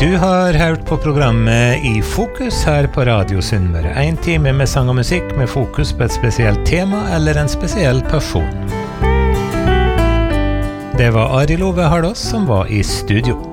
Du har hørt på programmet I Fokus her på Radio Sunnmøre. En time med sang og musikk med fokus på et spesielt tema eller en spesiell person. Det var Arild Ove Hardås som var I studio.